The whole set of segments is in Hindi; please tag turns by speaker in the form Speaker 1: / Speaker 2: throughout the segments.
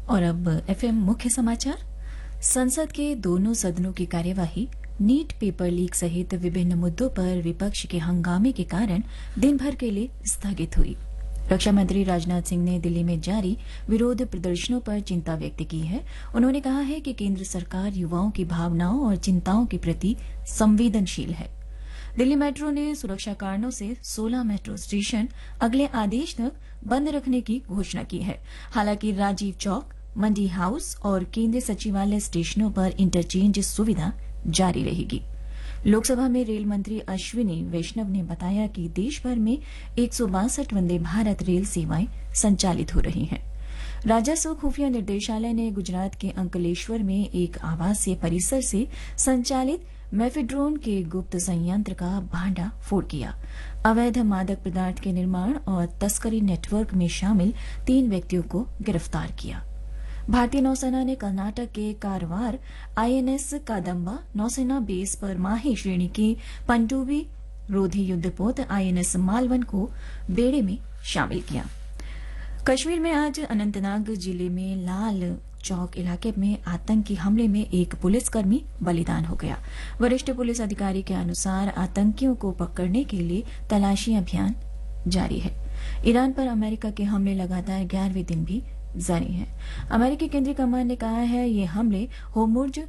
Speaker 1: और अब एफएम मुख्य समाचार। संसद के दोनों सदनों की कार्यवाही नीट पेपर लीक सहित विभिन्न मुद्दों पर विपक्ष के हंगामे के कारण दिन भर के लिए स्थगित हुई। रक्षा मंत्री राजनाथ सिंह ने दिल्ली में जारी विरोध प्रदर्शनों पर चिंता व्यक्त की है। उन्होंने कहा है कि केंद्र सरकार युवाओं की भावनाओं और चिंताओं के प्रति संवेदनशील है। दिल्ली मेट्रो ने सुरक्षा कारणों से 16 मेट्रो स्टेशन अगले आदेश तक बंद रखने की घोषणा की है। हालांकि राजीव चौक, मंडी हाउस और केंद्रीय सचिवालय स्टेशनों पर इंटरचेंज सुविधा जारी रहेगी। लोकसभा में रेल मंत्री अश्विनी वैष्णव ने बताया कि देश भर में 162 वंदे भारत रेल सेवाएं संचालित हो रही हैं। राजस्व खुफिया निर्देशालय ने गुजरात के अंकलेश्वर में एक आवासीय परिसर से संचालित मेफेड्रोन के गुप्त संयंत्र का भांडा फोड़ किया। अवैध मादक पदार्थ के निर्माण और तस्करी नेटवर्क में शामिल 3 व्यक्तियों को गिरफ्तार किया। भारतीय नौसेना ने कर्नाटक के कारवार आईएनएस कादम्बा नौसेना बेस पर माही श्रेणी के पनडुब्बी रोधी युद्धपोत आईएनएस मालवन को बेड़े में शामिल किया। कश्मीर में आज अनंतनाग जिले में लाल चौक इलाके में आतंकी हमले में एक पुलिसकर्मी बलिदान हो गया। वरिष्ठ पुलिस अधिकारी के अनुसार आतंकियों को पकड़ने के लिए तलाशी अभियान जारी है। ईरान पर अमेरिका के हमले लगातार 11वें दिन भी जारी है। अमेरिकी केंद्रीय कमान ने कहा है ये हमले होर्मुज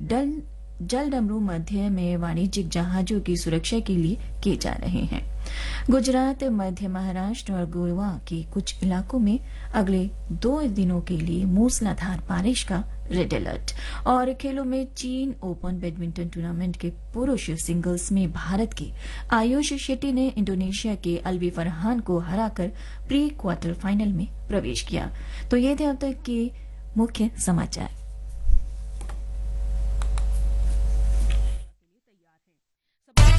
Speaker 1: जलडमरू मध्य में वाणिज्यिक जहाजों की सुरक्षा के लिए किए जा रहे हैं। गुजरात, मध्य महाराष्ट्र और गोवा के कुछ इलाकों में अगले 2 दिनों के लिए मूसलाधार बारिश का रेड अलर्ट। और खेलों में चीन ओपन बैडमिंटन टूर्नामेंट के पुरुष सिंगल्स में भारत के आयुष शेट्टी ने इंडोनेशिया के अलवी फरहान को हराकर प्री क्वार्टर फाइनल में प्रवेश किया। तो ये थे अब तक के मुख्य समाचार।